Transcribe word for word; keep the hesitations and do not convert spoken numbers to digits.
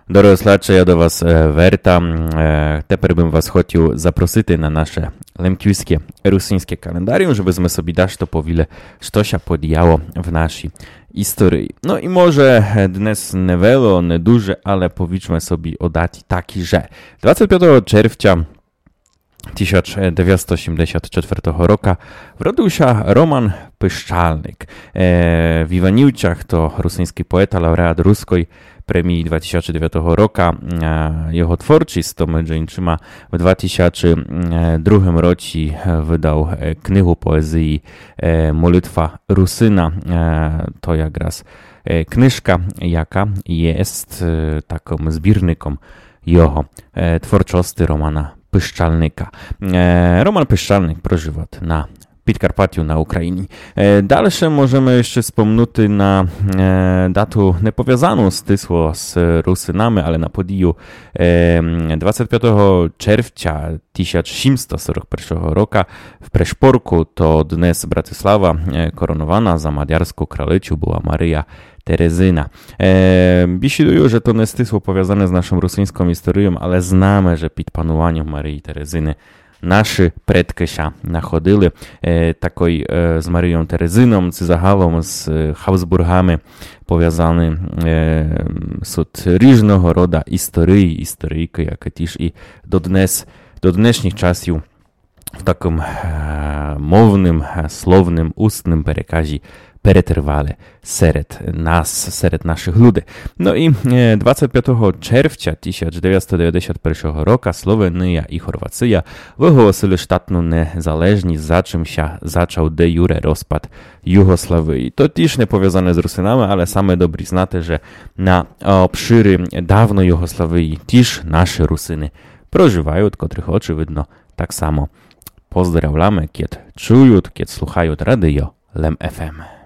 Дорослаче, я до вас е, Верта. Е, Тепер бим вас хотів запросити на наше лемківське русинське календаріум, щоб ми собі дашто повіли, що ся подіяло в нашій історії. Ну і може днес не вело, не дуже, але повічме собі о даті такі же. двадцять п'ятого червня tysiąc dziewięćset osiemdziesiątego czwartego roku wrodził się Roman Pyszczalnik. E, w Iwaniłciach to rosyjski poeta, laureat ruskiej premii dwa tysiące dziewiątego roku. E, jego twórczość to Medżeńczyma w dwa tysiące drugim roku wydał knygę poezji e, Molitwa Rusyna. E, to jak raz e, knyżka, jaka jest e, taką zbiornikiem jego e, twórczości Romana Pyszczalnika. E, Roman Pyszczalnik prożywa na Підкарпаттю на Україні. E, dalsze możemy jeszcze wspomnieć na e, datu niepowiązaną stysło z Rusynami, ale na podiju e, dwudziestego piątego czerwca tysiąc siedemset czterdziestego pierwszego roku w Preszporku to dnes Bratysława e, koronowana za maďarską królicią była Maryja Terezyna. E, Bisiduję, że to nie stysło powiązane z naszą rosyjską historią, ale znamy, że pod panowaniem Maryi Terezyny наші предки się находили e, такой e, z Maryją Terezyną, czy zagalom z e, Habsburgami powiązany e, z różnego rodu historii, historyjki, jak też i do dnes, do dnešních czasów w takim e, mownym, słownym, ustnym przekazie peretrwale seret nas, seret naszych ludzi. No i dwudziestego piątego czerwca tysiąc dziewięćset dziewięćdziesiątego pierwszego roku Słowenia i Chorwacja wygłosili sztatną niezależność, za czym się zaczął de jure rozpad Jugosławii. To też nie powiązane z Rusynami, ale same dobrze znate, że na obszyry dawno Jugosławii też nasze Rusyny prożywają, od których oczywidno tak samo pozdrawiamy, kiedy czują, kiedy słuchają radio Lem F M.